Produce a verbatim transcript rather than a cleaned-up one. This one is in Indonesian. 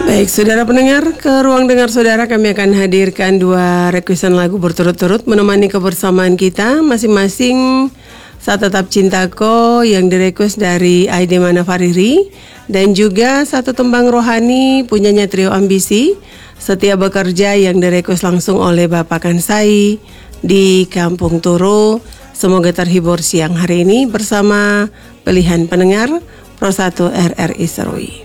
Baik, saudara pendengar, ke ruang dengar saudara kami akan hadirkan dua requestan lagu berturut-turut menemani kebersamaan kita masing-masing. Saat Tetap Cintaku yang direquest dari Aide Mana Fariri, dan juga satu tembang rohani punyanya Trio Ambisi, Setia Bekerja yang direquest langsung oleh Bapak Kansai di Kampung Toro. Semoga terhibur siang hari ini bersama pilihan pendengar Pro satu R R I Serui.